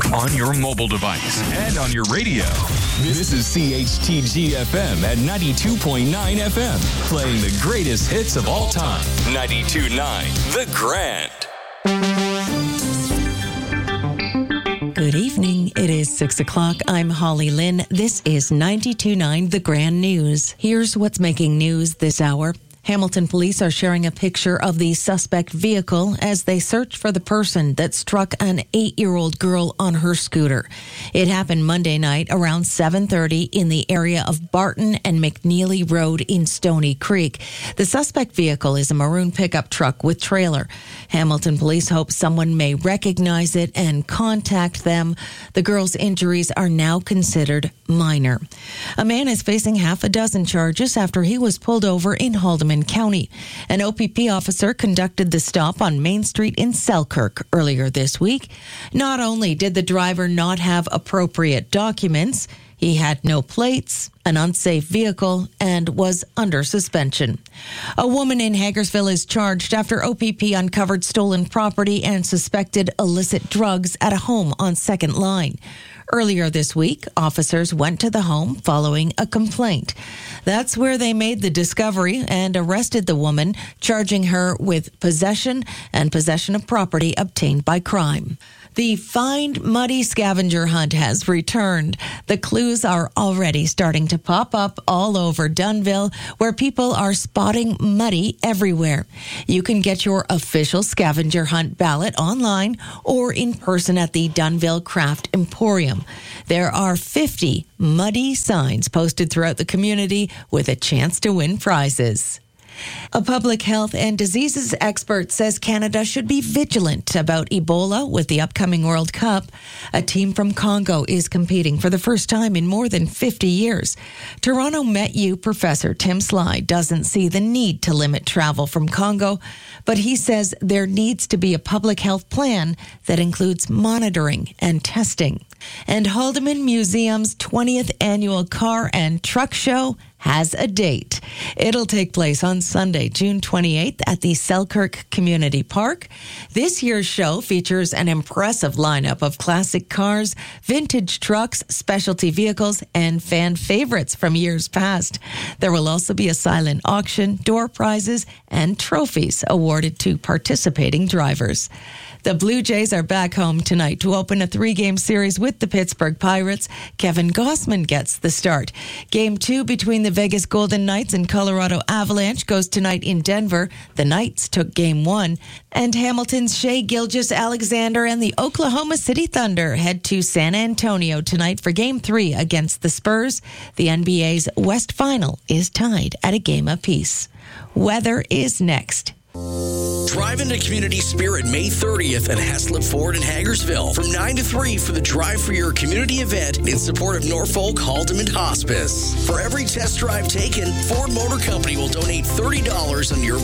on your mobile device and on your radio. This is CHTG FM at 92.9 FM, playing the greatest hits of all time. 92.9 The Grand. Good evening. It is 6 o'clock. I'm Holly Lynn. This is 92.9 The Grand News. Here's what's making news this hour. Hamilton police are sharing a picture of the suspect vehicle as they search for the person that struck an 8-year-old girl on her scooter. It happened Monday night around 7:30 in the area of Barton and McNeely Road in Stony Creek. The suspect vehicle is a maroon pickup truck with trailer. Hamilton police hope someone may recognize it and contact them. The girl's injuries are now considered minor. A man is facing half a dozen charges after he was pulled over in Haldimand County. An OPP officer conducted the stop on Main Street in Selkirk earlier this week. Not only did the driver not have appropriate documents, he had no plates, an unsafe vehicle, and was under suspension. A woman in Hagersville is charged after OPP uncovered stolen property and suspected illicit drugs at a home on Second Line. Earlier this week, officers went to the home following a complaint. That's where they made the discovery and arrested the woman, charging her with possession and possession of property obtained by crime. The Find Muddy scavenger hunt has returned. The clues are already starting to pop up all over Dunnville, where people are spotting muddy everywhere. You can get your official scavenger hunt ballot online or in person at the Dunnville Craft Emporium. There are 50 muddy signs posted throughout the community with a chance to win prizes. A public health and diseases expert says Canada should be vigilant about Ebola with the upcoming World Cup. A team from Congo is competing for the first time in more than 50 years. Toronto MetU professor Tim Sly doesn't see the need to limit travel from Congo, but he says there needs to be a public health plan that includes monitoring and testing. And Haldimand Museum's 20th annual Car and Truck Show has a date. It'll take place on Sunday, June 28th at the Selkirk Community Park. This year's show features an impressive lineup of classic cars, vintage trucks, specialty vehicles, and fan favorites from years past. There will also be a silent auction, door prizes, and trophies awarded to participating drivers. The Blue Jays are back home tonight to open a 3-game series with the Pittsburgh Pirates. Kevin Gossman gets the start. Game 2 between the Vegas Golden Knights and Colorado Avalanche goes tonight in Denver. The Knights took Game 1. And Hamilton's Shea Gilgeous-Alexander and the Oklahoma City Thunder head to San Antonio tonight for Game 3 against the Spurs. The NBA's West Final is tied at a game apiece. Weather is next. Drive into Community Spirit May 30th at Heslop Ford in Hagersville from 9 to 3 for the Drive for Your Community event in support of Norfolk Haldimand Hospice. For every test drive taken, Ford Motor Company will donate $30 on your